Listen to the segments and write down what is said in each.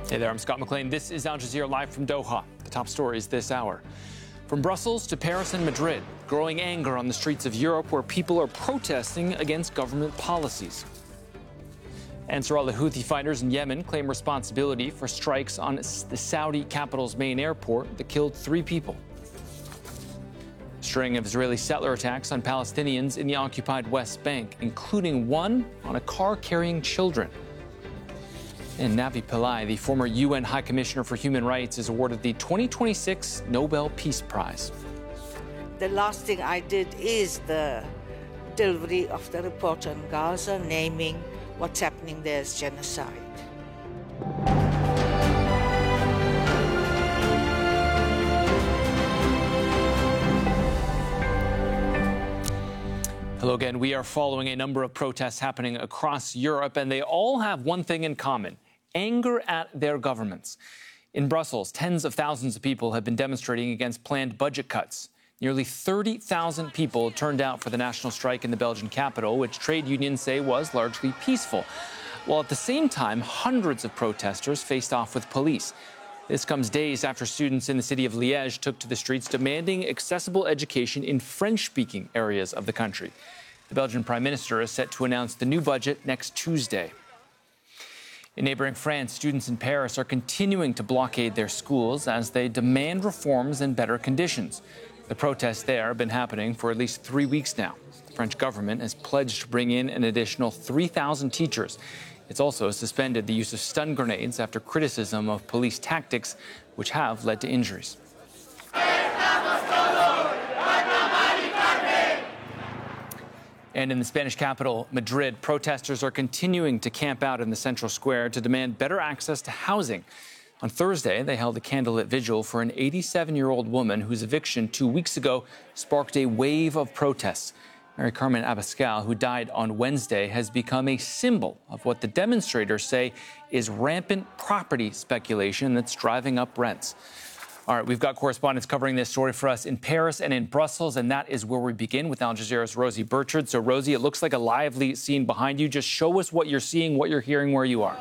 Hey there, I'm Scott McLean. This is Al Jazeera live from Doha. The top stories this hour. From Brussels to Paris and Madrid, growing anger on the streets of Europe where people are protesting against government policies. Ansar Allah Houthi fighters in Yemen claim responsibility for strikes on the Saudi capital's main airport that killed 3 people. A string of Israeli settler attacks on Palestinians in the occupied West Bank, including one on a car carrying children. And Navi Pillay, the former UN High Commissioner for Human Rights, is awarded the 2026 Nobel Peace Prize. The last thing I did is the delivery of the report on Gaza, naming what's happening there as genocide. Hello again. We are following a number of protests happening across Europe, and they all have one thing in common: anger at their governments. In Brussels, tens of thousands of people have been demonstrating against planned budget cuts. Nearly 30,000 people turned out for the national strike in the Belgian capital, which trade unions say was largely peaceful. While at the same time, hundreds of protesters faced off with police. This comes days after students in the city of Liège took to the streets demanding accessible education in French-speaking areas of the country. The Belgian Prime Minister is set to announce the new budget next Tuesday. In neighboring France, students in Paris are continuing to blockade their schools as they demand reforms and better conditions. The protests there have been happening for at least 3 weeks now. The French government has pledged to bring in an additional 3,000 teachers. It's also suspended the use of stun grenades after criticism of police tactics, which have led to injuries. And in the Spanish capital, Madrid, protesters are continuing to camp out in the central square to demand better access to housing. On Thursday, they held a candlelit vigil for an 87-year-old woman whose eviction 2 weeks ago sparked a wave of protests. Mary Carmen Abascal, who died on Wednesday, has become a symbol of what the demonstrators say is rampant property speculation that's driving up rents. All right, we've got correspondents covering this story for us in Paris and in Brussels, and that is where we begin with Al Jazeera's Rosie Burchard. So, Rosie, it looks like a lively scene behind you. Just show us what you're seeing, what you're hearing, where you are.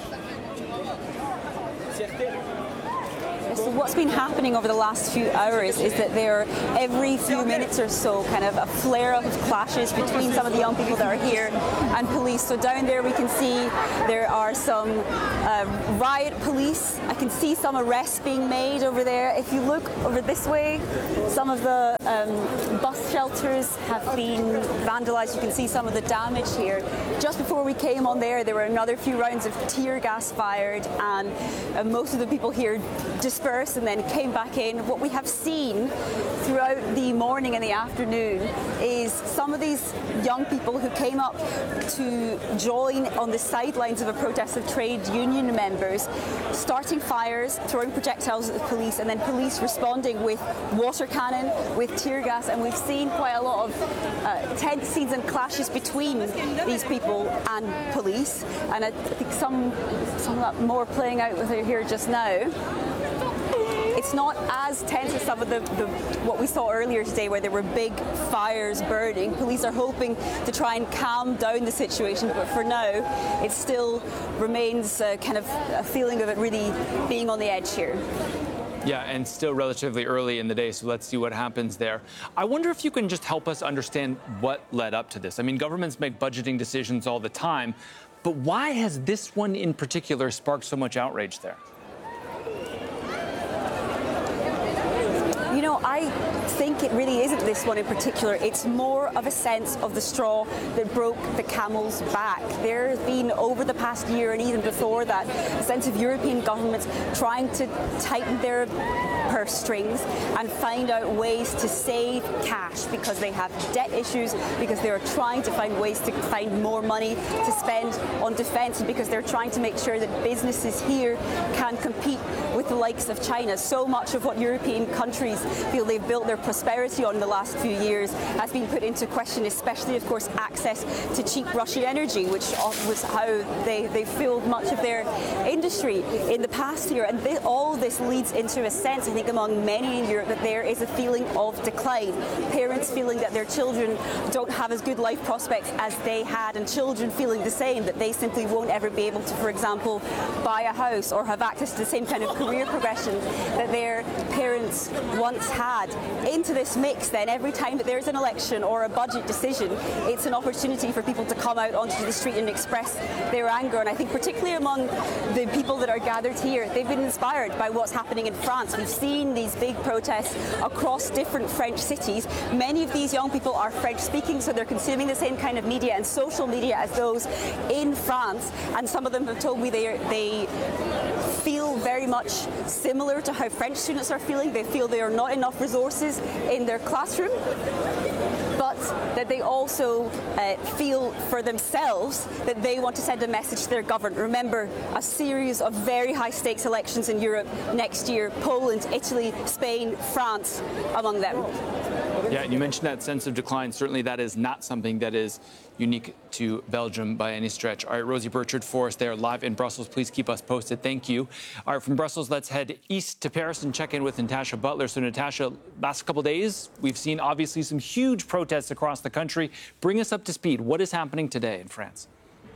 So what's been happening over the last few hours is that there are every few minutes or so kind of a flare-up of clashes between some of the young people that are here and police. So down there we can see there are some riot police. I can see some arrests being made over there. If you look over this way, some of the bus shelters have been vandalized. You can see some of the damage here. Just before we came on there were another few rounds of tear gas fired, and most of the people here dispersed and then came back in. What we have seen throughout the morning and the afternoon is some of these young people who came up to join on the sidelines of a protest of trade union members, starting fires, throwing projectiles at the police, and then police responding with water cannon, with tear gas, and we've seen quite a lot of tense scenes and clashes between these people and police, and I think some of that more playing out with here just now. It's not as tense as some of what we saw earlier today, where there were big fires burning. Police are hoping to try and calm down the situation, but for now, it still remains kind of a feeling of it really being on the edge here. Yeah, and still relatively early in the day, so let's see what happens there. I wonder if you can just help us understand what led up to this. I mean, governments make budgeting decisions all the time, but why has this one in particular sparked so much outrage there? You know, I think it really isn't this one in particular. It's more of a sense of the straw that broke the camel's back. There's been, over the past year and even before that, a sense of European governments trying to tighten their purse strings and find out ways to save cash because they have debt issues, because they're trying to find ways to find more money to spend on defence, and because they're trying to make sure that businesses here can compete with the likes of China. So much of what European countries feel they've built their prosperity on in the last few years has been put into question, especially, of course, access to cheap Russian energy, which was how they fueled much of their industry in the past year. And all this leads into a sense, I think, among many in Europe that there is a feeling of decline. Parents feeling that their children don't have as good life prospects as they had, and children feeling the same, that they simply won't ever be able to, for example, buy a house or have access to the same kind of career progression that their parents once had. Into this mix, then, every time that there's an election or a budget decision, it's an opportunity for people to come out onto the street and express their anger. And I think particularly among the people that are gathered here, they've been inspired by what's happening in France. We've seen these big protests across different French cities. Many of these young people are French speaking, so they're consuming the same kind of media and social media as those in France. And some of them have told me they feel very much similar to how French students are feeling. They feel there are not enough resources in their classroom, but that they also feel for themselves that they want to send a message to their government. Remember, a series of very high-stakes elections in Europe next year: Poland, Italy, Spain, France among them. Yeah, and you mentioned that sense of decline. Certainly that is not something that is unique to Belgium by any stretch. All right, Rosie Burchard for us there live in Brussels. Please keep us posted. Thank you. All right, from Brussels, let's head east to Paris and check in with Natasha Butler. So, Natasha, last couple of days, we've seen obviously some huge protests across the country. Bring us up to speed. What is happening today in France?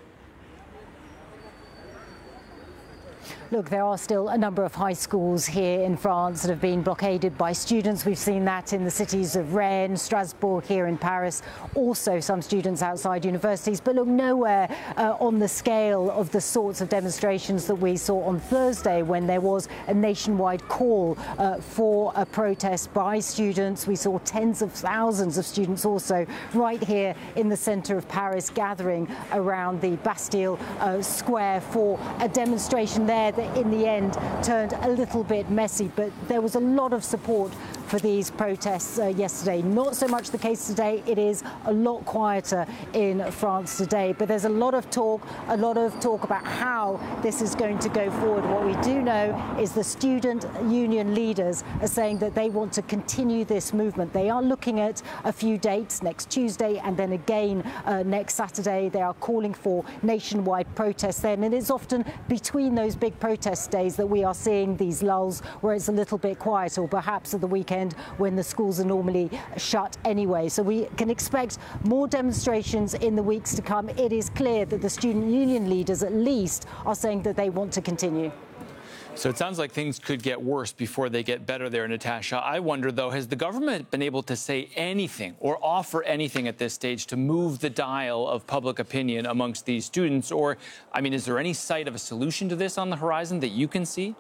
Look, there are still a number of high schools here in France that have been blockaded by students. We've seen that in the cities of Rennes, Strasbourg, here in Paris. Also, some students outside universities. But look, nowhere on the scale of the sorts of demonstrations that we saw on Thursday, when there was a nationwide call for a protest by students. We saw tens of thousands of students also right here in the centre of Paris gathering around the Bastille Square for a demonstration there that in the end turned a little bit messy, but there was a lot of support for these protests yesterday. Not so much the case today. It is a lot quieter in France today, but there's a lot of talk about how this is going to go forward. What we do know is the student union leaders are saying that they want to continue this movement. They are looking at a few dates, next Tuesday and then again next Saturday. They are calling for nationwide protests then, and it's often between those big protest days that we are seeing these lulls where it's a little bit quieter, or perhaps at the weekend when the schools are normally shut anyway. So we can expect more demonstrations in the weeks to come. It is clear that the student union leaders at least are saying that they want to continue. So it sounds like things could get worse before they get better there, Natasha. I wonder, though, has the government been able to say anything or offer anything at this stage to move the dial of public opinion amongst these students? Or, I mean, is there any sight of a solution to this on the horizon that you can see?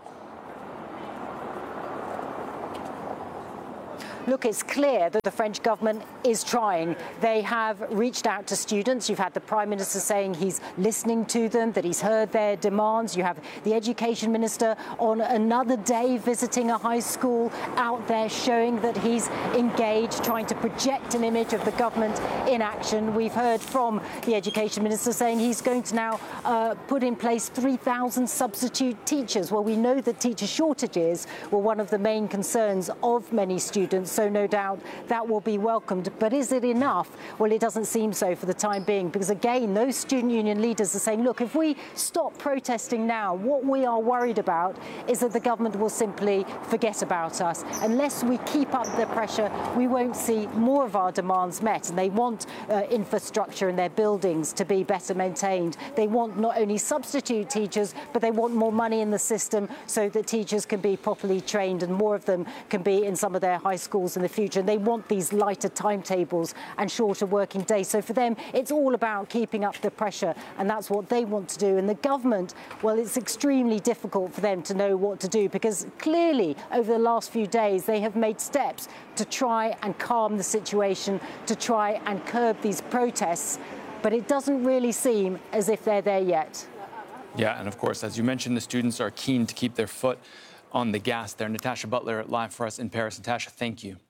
Look, it's clear that the French government is trying. They have reached out to students. You've had the Prime Minister saying he's listening to them, that he's heard their demands. You have the Education Minister on another day visiting a high school out there, showing that he's engaged, trying to project an image of the government in action. We've heard from the Education Minister saying he's going to now put in place 3,000 substitute teachers. Well, we know that teacher shortages were one of the main concerns of many students. So no doubt that will be welcomed. But is it enough? Well, it doesn't seem so for the time being, because again, those student union leaders are saying, look, if we stop protesting now, what we are worried about is that the government will simply forget about us. Unless we keep up the pressure, we won't see more of our demands met. And they want infrastructure in their buildings to be better maintained. They want not only substitute teachers, but they want more money in the system so that teachers can be properly trained and more of them can be in some of their high schools in the future. And they want these lighter timetables and shorter working days. So for them, it's all about keeping up the pressure, and that's what they want to do. And the government, well, it's extremely difficult for them to know what to do, because clearly over the last few days they have made steps to try and calm the situation, to try and curb these protests, but it doesn't really seem as if they're there yet. Yeah, and of course, as you mentioned, the students are keen to keep their foot on the gas there. Natasha Butler live for us in Paris. Natasha, thank you.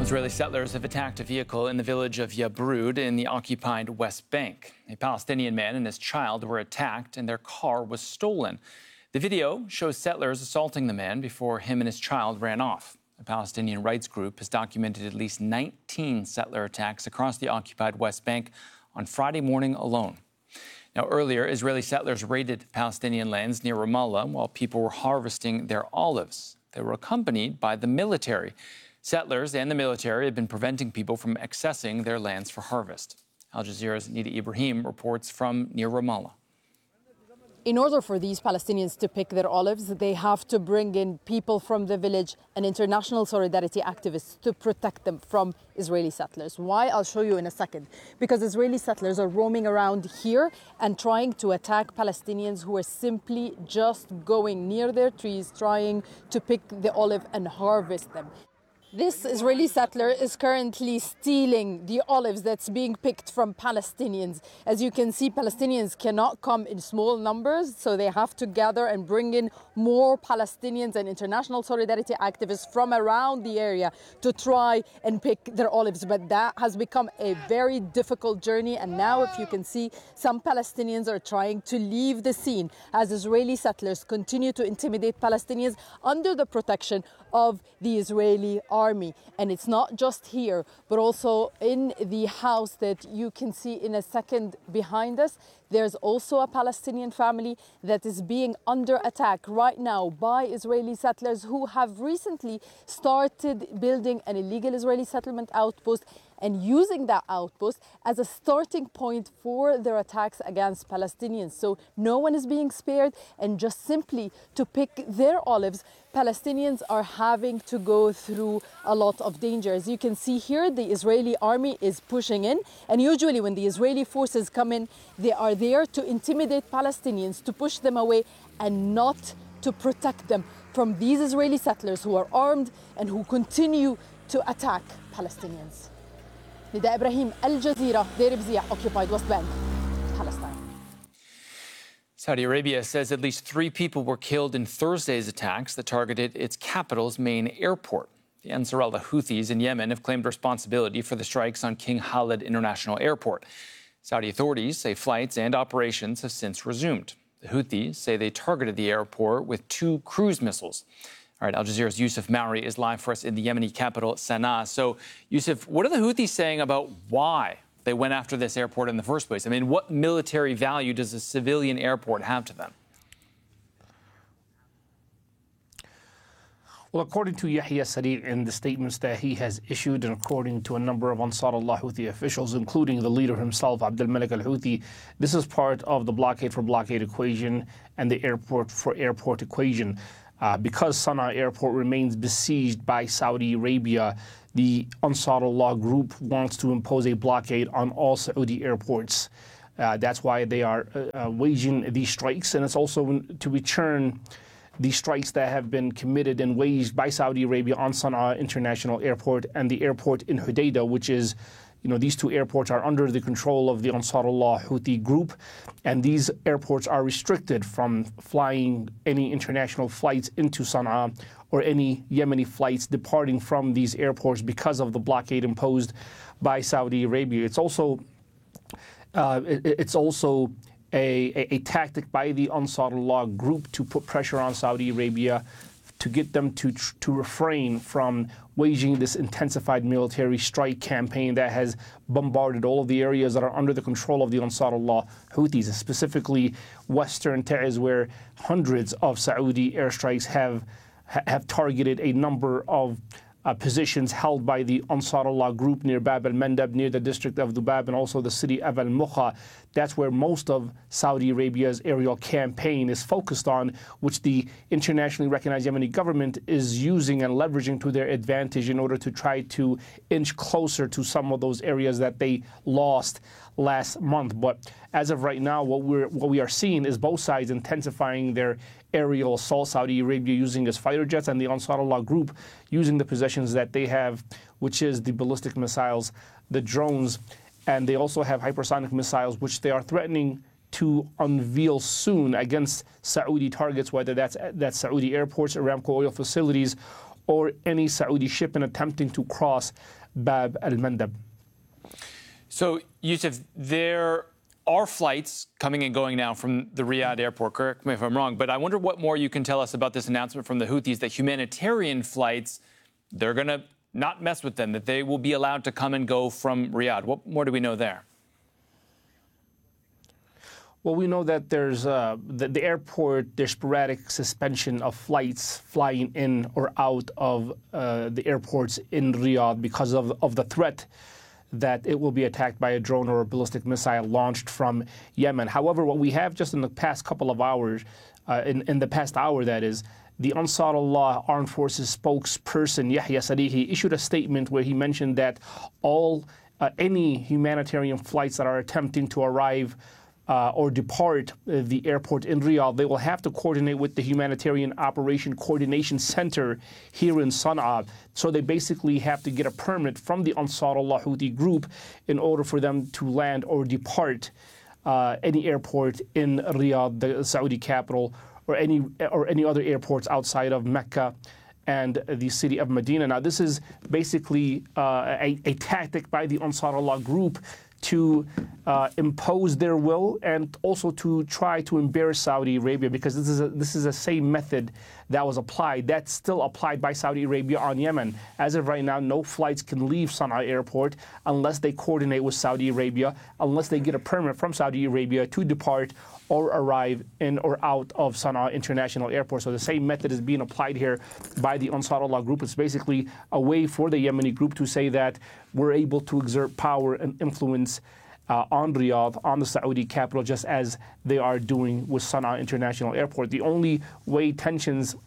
Israeli settlers have attacked a vehicle in the village of Yabrud in the occupied West Bank. A Palestinian man and his child were attacked and their car was stolen. The video shows settlers assaulting the man before him and his child ran off. A Palestinian rights group has documented at least 19 settler attacks across the occupied West Bank on Friday morning alone. Now, earlier, Israeli settlers raided Palestinian lands near Ramallah while people were harvesting their olives. They were accompanied by the military. Settlers and the military have been preventing people from accessing their lands for harvest. Al Jazeera's Nida Ibrahim reports from near Ramallah. In order for these Palestinians to pick their olives, they have to bring in people from the village and international solidarity activists to protect them from Israeli settlers. Why? I'll show you in a second. Because Israeli settlers are roaming around here and trying to attack Palestinians who are simply just going near their trees, trying to pick the olive and harvest them. This Israeli settler is currently stealing the olives that's being picked from Palestinians. As you can see, Palestinians cannot come in small numbers, so they have to gather and bring in more Palestinians and international solidarity activists from around the area to try and pick their olives. But that has become a very difficult journey. And now, if you can see, some Palestinians are trying to leave the scene as Israeli settlers continue to intimidate Palestinians under the protection of the Israeli army. And it's not just here, but also in the house that you can see in a second behind us. There's also a Palestinian family that is being under attack right now by Israeli settlers who have recently started building an illegal Israeli settlement outpost and using that outpost as a starting point for their attacks against Palestinians. So no one is being spared, and just simply to pick their olives, Palestinians are having to go through a lot of danger. As you can see here, the Israeli army is pushing in, and usually when the Israeli forces come in, they are there to intimidate Palestinians, to push them away, and not to protect them from these Israeli settlers who are armed and who continue to attack Palestinians. Nida Ibrahim, Al Jazeera, Deir Bzia, occupied West Bank, Palestine. Saudi Arabia says at least 3 people were killed in Thursday's attacks that targeted its capital's main airport. The Ansar Allah Houthis in Yemen have claimed responsibility for the strikes on King Khalid International Airport. Saudi authorities say flights and operations have since resumed. The Houthis say they targeted the airport with 2 cruise missiles. All right, Al Jazeera's Yusuf Mauri is live for us in the Yemeni capital, Sana'a. So, Yusuf, what are the Houthis saying about why they went after this airport in the first place? I mean, what military value does a civilian airport have to them? Well, according to Yahya Sari in the statements that he has issued, and according to a number of Ansar Allah Houthi officials, including the leader himself, Abdul Malik al-Houthi, this is part of the blockade for blockade equation and the airport for airport equation. Because Sana'a airport remains besieged by Saudi Arabia, the Ansar Allah group wants to impose a blockade on all Saudi airports. That's why they are waging these strikes, and it's also to return the strikes that have been committed and waged by Saudi Arabia on Sana'a International Airport and the airport in Hodeidah, which is, these 2 airports are under the control of the Ansar Allah Houthi group, and these airports are restricted from flying any international flights into Sana'a or any Yemeni flights departing from these airports because of the blockade imposed by Saudi Arabia. It's also a tactic by the Ansar Allah group to put pressure on Saudi Arabia to get them to refrain from waging this intensified military strike campaign that has bombarded all of the areas that are under the control of the Ansar Allah Houthis, specifically Western Ta'ez, where hundreds of Saudi airstrikes have targeted a number of positions held by the Ansar Allah group near Bab al-Mandab, near the district of Dubab, and also the city of Al-Mukha. That's where most of Saudi Arabia's aerial campaign is focused on, which the internationally recognized Yemeni government is using and leveraging to their advantage in order to try to inch closer to some of those areas that they lost last month. But as of right now, what we are seeing is both sides intensifying their aerial assault, Saudi Arabia using its fighter jets and the Ansar Allah group using the possessions that they have, which is the ballistic missiles, the drones, and they also have hypersonic missiles, which they are threatening to unveil soon against Saudi targets, whether that's Saudi airports, Aramco oil facilities, or any Saudi shipment attempting to cross Bab al-Mandab. So, Yusuf, there are flights coming and going now from the Riyadh airport. Correct me if I'm wrong, but I wonder what more you can tell us about this announcement from the Houthis that humanitarian flights, they're going to not mess with them, that they will be allowed to come and go from Riyadh. What more do we know there? Well, we know that there's the airport, there's sporadic suspension of flights flying in or out of the airports in Riyadh because of the threat that it will be attacked by a drone or a ballistic missile launched from Yemen. However, what we have just in the past couple of hours, in the past hour that is, the Ansarullah Armed Forces spokesperson, Yahya Sarihi, issued a statement where he mentioned that any humanitarian flights that are attempting to arrive or depart the airport in Riyadh, they will have to coordinate with the Humanitarian Operation Coordination Center here in Sana'a. So they basically have to get a permit from the Ansarullah Houthi group in order for them to land or depart any airport in Riyadh, the Saudi capital, or any other airports outside of Mecca and the city of Medina. Now, this is basically a tactic by the Ansarullah group to impose their will and also to try to embarrass Saudi Arabia, because this is the same method that was applied. That's still applied by Saudi Arabia on Yemen. As of right now, no flights can leave Sana'a airport unless they coordinate with Saudi Arabia, unless they get a permit from Saudi Arabia to depart or arrive in or out of Sana'a International Airport. So the same method is being applied here by the Ansarullah group. It's basically a way for the Yemeni group to say that we're able to exert power and influence on Riyadh, on the Saudi capital, just as they are doing with Sana'a International Airport. The only way tensions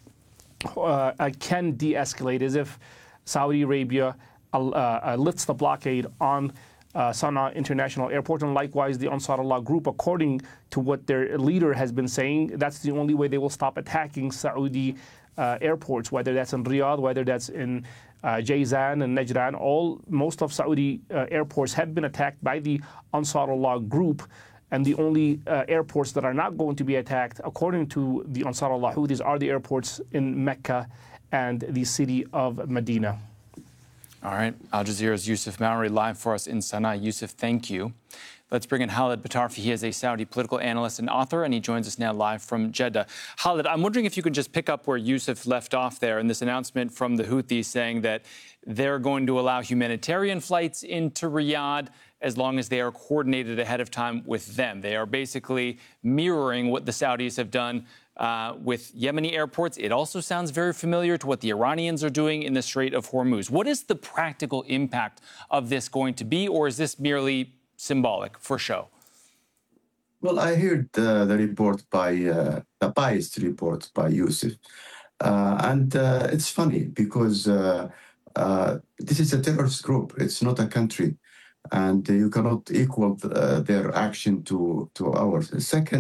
can de-escalate is if Saudi Arabia lifts the blockade on Sana'a International Airport, and likewise the Ansarullah group, according to what their leader has been saying, that's the only way they will stop attacking Saudi airports, whether that's in Riyadh, whether that's in Jazan and Najran. Most of Saudi airports have been attacked by the Ansarullah group, and the only airports that are not going to be attacked, according to the Ansarullah Houthis, are the airports in Mecca and the city of Medina. All right, Al Jazeera's Yusuf Mowry live for us in Sana'a. Yusuf, thank you. Let's bring in Khalid Batarfi. He is a Saudi political analyst and author, and he joins us now live from Jeddah. Khalid, I'm wondering if you could just pick up where Yusuf left off there in this announcement from the Houthis saying that they're going to allow humanitarian flights into Riyadh as long as they are coordinated ahead of time with them. They are basically mirroring what the Saudis have done with Yemeni airports. It also sounds very familiar to what the Iranians are doing in the Strait of Hormuz. What is the practical impact of this going to be, or is this merely symbolic for show? Well, I heard the report by the biased report by Yusuf, and it's funny because this is a terrorist group. It's not a country, and you cannot equal their action to ours. Second,